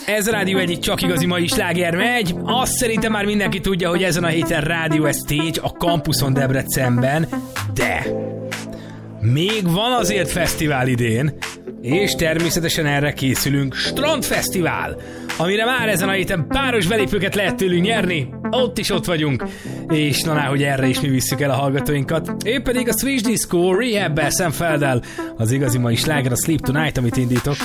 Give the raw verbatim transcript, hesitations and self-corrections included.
Ez a rádió egyik csak igazi mai sláger megy. Azt szerintem már mindenki tudja, hogy ezen a héten rádió Stage a Campuson Debrecenben, de még van azért fesztivál idén, és természetesen erre készülünk. Strandfesztivál, amire már ezen a héten páros belépőket lehet tőlünk nyerni. Ott is ott vagyunk, és na, hogy erre is mi visszük el a hallgatóinkat. Ő pedig a Switch Disco Rehab-bel, Sam Feldel, az igazi mai sláger, a Sleep Tonight, amit indítok.